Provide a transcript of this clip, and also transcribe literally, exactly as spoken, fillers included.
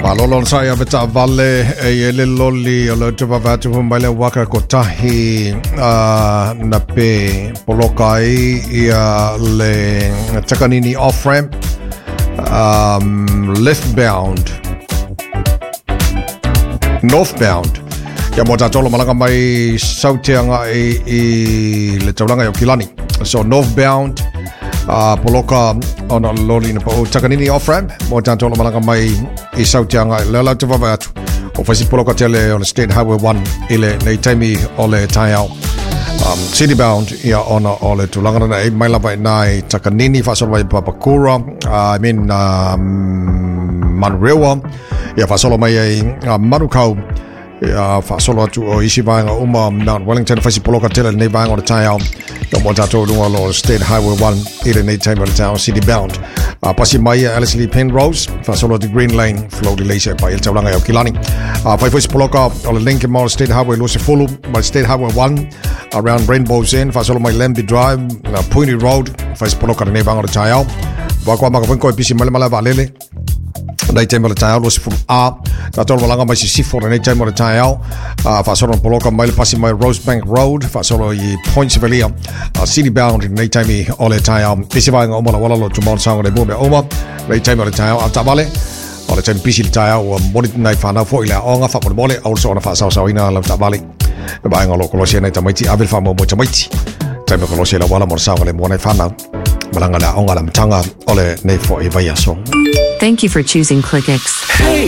Malolon saya beta vale e le loli o le tuva vatu mai le waka kotahi na pe polokai ia le takanini off ramp um, left bound northbound ya mo tatolo malanga mai sautianga i, i le tauranga o Kilani so northbound Uh, poloka ona loli na po takanini off ramp mo tantolo malanga mai I sautianga le la tuva vatu o fasi poloka tele on State Highway one ile nei taimi ole taiao um, city bound ia ona ole tulanga na e mai lava nai takanini fasolo mai Papakura uh, I mean um, Manurewa ia fasolo mai uh, Manukau ia fasolo atu o isi vanga uma Mount Wellington fasi poloka tele nei vanga o taiao no mo tato lunga lo State Highway one ile nei taimi ole taiao city bound Uh, pasi mai Alice Lee Penrose fa solo the Green Lane flow delay pa il taulanga o Kilani uh, fa foi poloka o le Lincoln Mall State Highway lo se fulu my State Highway one around Rainbow's End fa solo mai Lambie Drive uh, Pointy Road fa poloka ne banga o taiao wa kwa maka ko pisi mala mala valele dai tempo le taiao lo se fulu a ta tolo langa mai si sifo ne tempo le taiao uh, fa solo poloka mai pasi mai Rosebank Road fa solo i Point Sevelia uh, city bound ne taimi o le taiao pisi vanga o mola wala lo tumon sango le me oma nei time le taiao ata vale o le time pisi le taiao o monit nai fana fo ile onga fa por mole au so na fa sa sa ina la ta vale e ba ngolo ko lo sia nei tamaiti avel fa mo mo tamaiti time ko lo sia la wala mo sa le mo nai fana malanga la onga la mtanga ole nei fo i vai so. Thank you for choosing ClickX. Hey,